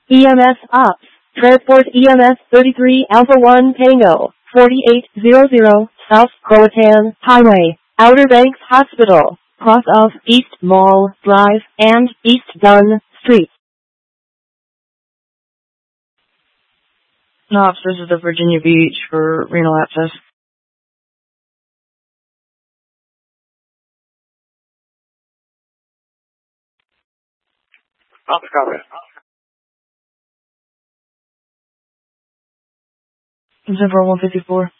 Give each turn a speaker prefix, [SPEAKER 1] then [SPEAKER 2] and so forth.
[SPEAKER 1] EMS Ops. Transport EMS 33 Alpha 1 Tango, 4800, South Croatan Highway, Outer Banks Hospital, cross of East Mall Drive and East Dunn Street.
[SPEAKER 2] Ops, this is the Virginia Beach for renal access.
[SPEAKER 3] Ops, copy.
[SPEAKER 2] 154.